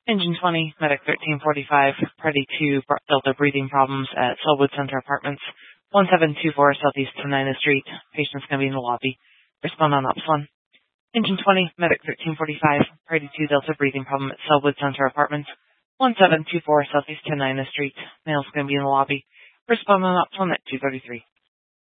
Engine 20, Medic 1345, Party 2, Delta breathing problems at Selwood Center Apartments, 1724 Southeast 29th Street. Patient's going to be in the lobby. Respond on Ops 1. Engine 20, Medic 1345, Party 2, Delta breathing problem at Selwood Center Apartments, 1724 Southeast 29th Street. Male's going to be in the lobby. Respond on Ops 1 at 2:33.